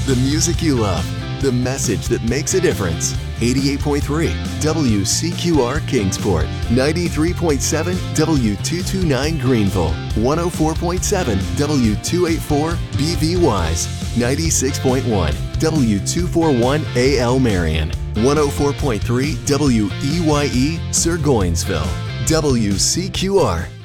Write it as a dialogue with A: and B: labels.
A: The music you love, the message that makes a difference. 88.3 WCQR Kingsport, 93.7 W229 Greenville, 104.7 W284 BV Wise, 96.1 W241 AL Marion, 104.3 WEYE Sir Goinsville. WCQR